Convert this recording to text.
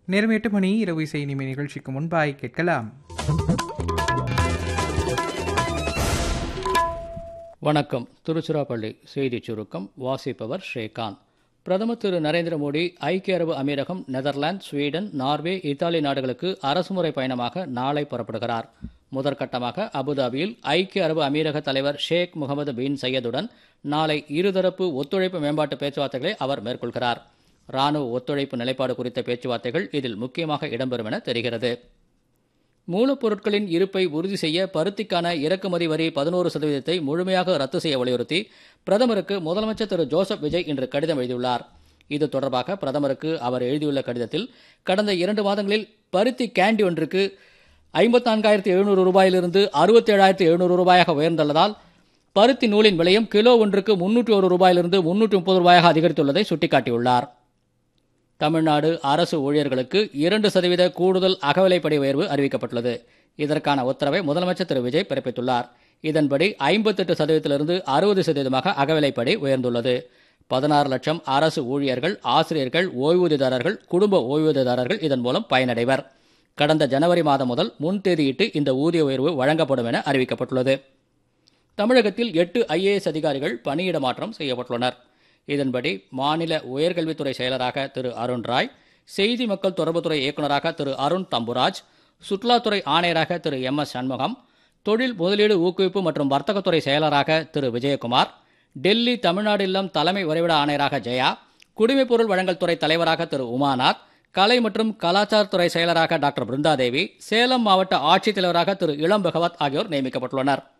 நேரம் 8 மணி. இரவு இசை இனிமை நிகழ்ச்சிக்கு முன்பாய் கேட்கலாம். வணக்கம். திருச்சிராப்பள்ளி செய்திச் சுருக்கம் வாசிப்பவர் ஸ்ரீகாந்த். பிரதமர் திரு நரேந்திர மோடி ஐக்கிய அரபு அமீரகம், நெதர்லாந்து, ஸ்வீடன், நார்வே, இத்தாலி நாடுகளுக்கு அரசுமுறை பயணமாக நாளை புறப்படுகிறார். முதற்கட்டமாக அபுதாபியில் ஐக்கிய அரபு அமீரக தலைவர் ஷேக் முகமது பின் சையதுடன் நாளை இருதரப்பு ஒத்துழைப்பு மேம்பாட்டு பேச்சுவார்த்தைகளை அவர் மேற்கொள்கிறார். ராணுவ ஒத்துழைப்பு நிலைப்பாடு குறித்த பேச்சுவார்த்தைகள் இதில் முக்கியமாக இடம்பெறும் என தெரிகிறது. மூலப்பொருட்களின் இருப்பை உறுதி செய்ய பருத்திக்கான இறக்குமதி வரி 11% முழுமையாக ரத்து செய்ய வலியுறுத்தி பிரதமருக்கு முதலமைச்சர் திரு ஜோசப் விஜய் இன்று கடிதம் எழுதியுள்ளார். இது தொடர்பாக பிரதமருக்கு அவர் எழுதியுள்ள கடிதத்தில், கடந்த 2 மாதங்களில் பருத்தி கேண்டி ஒன்றுக்கு 54,700 ரூபாயிலிருந்து 67,700 ரூபாயாக உயர்ந்துள்ளதால் பருத்தி நூலின் விலையும் கிலோ ஒன்றுக்கு 301 ரூபாயிலிருந்து 330 ரூபாயாக அதிகரித்துள்ளதை சுட்டிக்காட்டியுள்ளார். தமிழ்நாடு அரசு ஊழியர்களுக்கு 2% கூடுதல் அகவிலைப்படி உயர்வு அறிவிக்கப்பட்டுள்ளது. இதற்கான உத்தரவை முதலமைச்சர் திரு விஜய் பிறப்பித்துள்ளார். இதன்படி 58%லிருந்து 60% அகவிலைப்படி உயர்ந்துள்ளது. 16 லட்சம் அரசு ஊழியர்கள், ஆசிரியர்கள், ஓய்வூதியதாரர்கள், குடும்ப ஓய்வூதியதாரர்கள் இதன் மூலம் பயனடைவர். கடந்த ஜனவரி மாதம் முதல் முன்தேதியிட்டு இந்த ஊதிய உயர்வு வழங்கப்படும் என அறிவிக்கப்பட்டுள்ளது. தமிழகத்தில் 8 IAS அதிகாரிகள் பணியிட மாற்றம் செய்யப்பட்டுள்ளனர். இதன்படி மாநில உயர்கல்வித்துறை செயலராக திரு அருண் ராய், செய்தி மக்கள் தொடர்புத்துறை இயக்குநராக திரு அருண் தம்புராஜ், சுற்றுலாத்துறை ஆணையராக திரு MS சண்முகம், தொழில் முதலீடு ஊக்குவிப்பு மற்றும் வர்த்தகத்துறை செயலராக திரு விஜயகுமார், டெல்லி தமிழ்நாடு இல்லம் தலைமை உறைவிட ஆணையராக ஜெயா, குடிமைப்பொருள் வழங்கல் துறை தலைவராக திரு உமாநாத், கலை மற்றும் கலாச்சாரத்துறை செயலராக டாக்டர் பிருந்தாதேவி, சேலம் மாவட்ட ஆட்சித்தலைவராக திரு இளம் பகவத் ஆகியோர் நியமிக்கப்பட்டுள்ளனர்.